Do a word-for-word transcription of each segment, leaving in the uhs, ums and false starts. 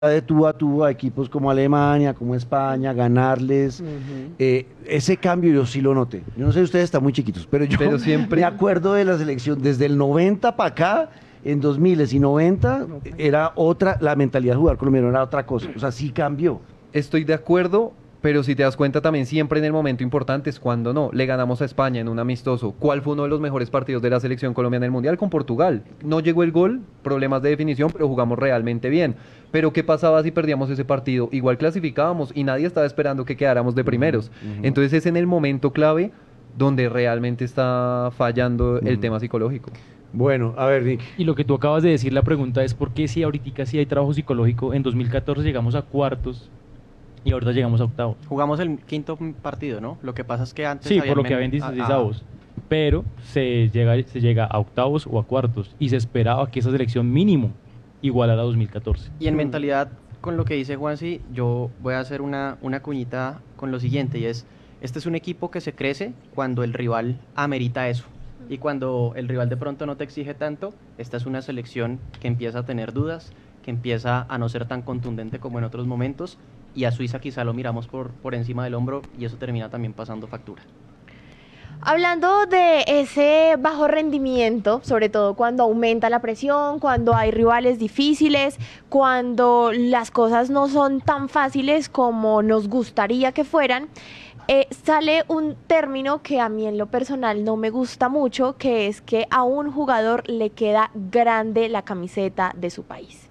de tú a tú a equipos como Alemania, como España, ganarles. Ujú. Eh, ese cambio yo sí lo noté. Yo no sé, ustedes están muy chiquitos, pero yo Pero me siempre, acuerdo de la selección desde el noventa para acá, en dos mil y noventa, era otra, la mentalidad de jugar colombiano era otra cosa. O sea, sí cambió. estoy de acuerdo, pero si te das cuenta también siempre en el momento importante es cuando no. Le ganamos a España en un amistoso. ¿Cuál fue uno de los mejores partidos de la selección colombiana en el Mundial? Con Portugal. No llegó el gol, problemas de definición, pero jugamos realmente bien. Pero ¿qué pasaba si perdíamos ese partido? Igual clasificábamos y nadie estaba esperando que quedáramos de primeros. Ujú. Entonces es en el momento clave donde realmente está fallando el Ujú. tema psicológico. Bueno, a ver, Nick. Y lo que tú acabas de decir, la pregunta es ¿por qué si ahorita sí hay trabajo psicológico? En dos mil catorce llegamos a cuartos y ahorita llegamos a octavos. Jugamos el quinto partido, ¿no? Lo que pasa es que antes Sí, habían por lo que men- habían ah, dieciséis ah, avos. Pero se llega, se llega a octavos o a cuartos y se esperaba que esa selección mínimo igualara a dos mil catorce. Y en mentalidad, con lo que dice Juansi, yo voy a hacer una, una cuñita con lo siguiente, y es, este es un equipo que se crece cuando el rival amerita eso. Y cuando el rival de pronto no te exige tanto, esta es una selección que empieza a tener dudas, que empieza a no ser tan contundente como en otros momentos, y a Suiza quizá lo miramos por, por encima del hombro, y eso termina también pasando factura. Hablando de ese bajo rendimiento, sobre todo cuando aumenta la presión, cuando hay rivales difíciles, cuando las cosas no son tan fáciles como nos gustaría que fueran, eh, sale un término que a mí en lo personal no me gusta mucho, que es que a un jugador le queda grande la camiseta de su país.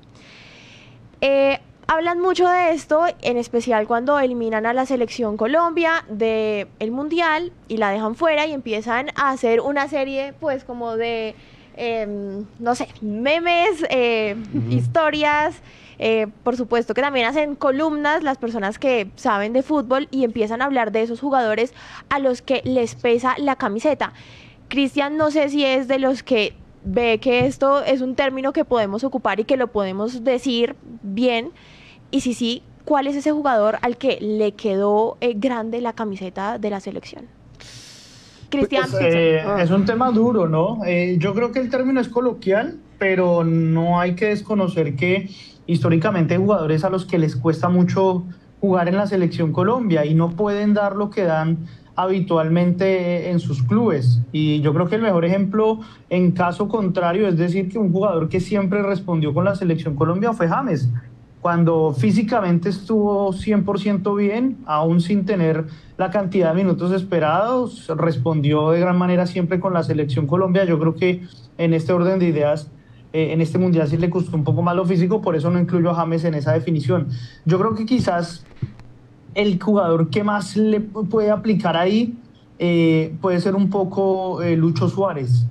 Eh, Hablan mucho de esto, en especial cuando eliminan a la selección Colombia del Mundial y la dejan fuera y empiezan a hacer una serie, pues, como de, eh, no sé, memes, eh, Ujú. historias. Eh, por supuesto que también hacen columnas las personas que saben de fútbol y empiezan a hablar de esos jugadores a los que les pesa la camiseta. Cristian, no sé si es de los que ve que esto es un término que podemos ocupar y que lo podemos decir bien. Y si sí, ¿cuál es ese jugador al que le quedó eh, grande la camiseta de la selección? Cristian, Pues, eh, Ah. es un tema duro, ¿no? Eh, yo creo que el término es coloquial, pero no hay que desconocer que históricamente hay jugadores a los que les cuesta mucho jugar en la selección Colombia y no pueden dar lo que dan habitualmente en sus clubes. Y yo creo que el mejor ejemplo en caso contrario es decir que un jugador que siempre respondió con la selección Colombia fue James. Cuando físicamente estuvo cien por ciento bien, aún sin tener la cantidad de minutos esperados, respondió de gran manera siempre con la selección Colombia. Yo creo que en este orden de ideas, eh, en este mundial sí le costó un poco más lo físico, por eso no incluyo a James en esa definición. Yo creo que quizás el jugador que más le puede aplicar ahí eh, puede ser un poco eh, Lucho Suárez,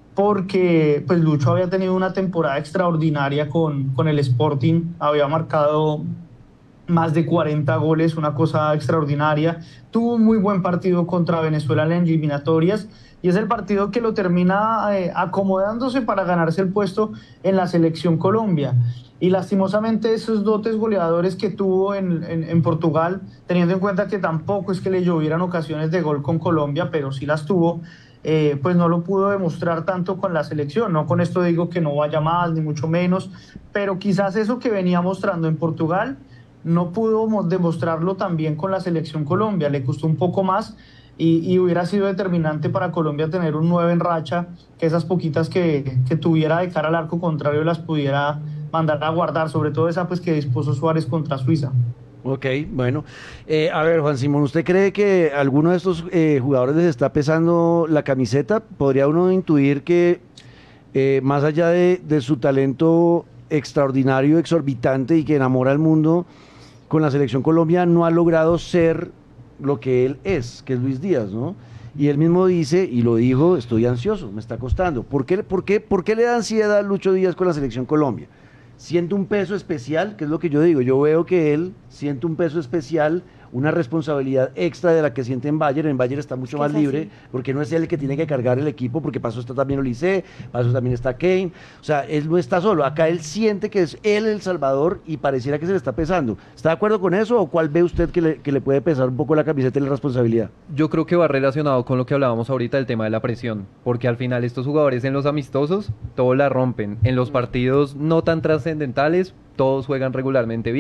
porque pues Lucho había tenido una temporada extraordinaria con, con el Sporting, había marcado más de cuarenta goles, una cosa extraordinaria, tuvo un muy buen partido contra Venezuela en las eliminatorias y es el partido que lo termina eh, acomodándose para ganarse el puesto en la selección Colombia. Y lastimosamente esos dotes goleadores que tuvo en, en, en Portugal, teniendo en cuenta que tampoco es que le llovieran ocasiones de gol con Colombia, pero sí las tuvo, eh, pues no lo pudo demostrar tanto con la selección. No con esto digo que no vaya más, ni mucho menos, pero quizás eso que venía mostrando en Portugal no pudo mo- demostrarlo también con la selección Colombia, le costó un poco más y, y hubiera sido determinante para Colombia tener un nueve en racha, que esas poquitas que, que tuviera de cara al arco contrario las pudiera mandar a guardar, sobre todo esa pues que dispuso Suárez contra Suiza. Ok, bueno. Eh, a ver, Juan Simón, ¿usted cree que alguno de estos eh, jugadores les está pesando la camiseta? ¿Podría uno intuir que eh, más allá de, de su talento extraordinario, exorbitante y que enamora al mundo, con la selección Colombia no ha logrado ser lo que él es, que es Luis Díaz, ¿no? Y él mismo dice, y lo dijo, estoy ansioso, me está costando. ¿Por qué, por qué, por qué le da ansiedad a Lucho Díaz con la selección Colombia? Siente un peso especial, que es lo que yo digo, yo veo que él siente un peso especial una responsabilidad extra de la que siente en Bayern. En Bayern está mucho Es que más es libre, así. porque no es él el que tiene que cargar el equipo, porque pasó está también Olise, pasó también está Kane, o sea, él no está solo, acá él siente que es él el salvador y pareciera que se le está pesando. ¿Está de acuerdo con eso o cuál ve usted que le, que le puede pesar un poco la camiseta y la responsabilidad? Yo creo que va relacionado con lo que hablábamos ahorita del tema de la presión, porque al final estos jugadores en los amistosos todo la rompen, en los partidos no tan trascendentales todos juegan regularmente bien.